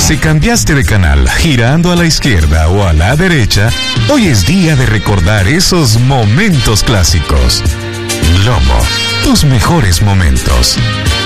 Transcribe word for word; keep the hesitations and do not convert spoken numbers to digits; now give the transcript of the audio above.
Si cambiaste de canal girando a la izquierda o a la derecha, hoy es día de recordar esos momentos clásicos. Lomo, tus mejores momentos.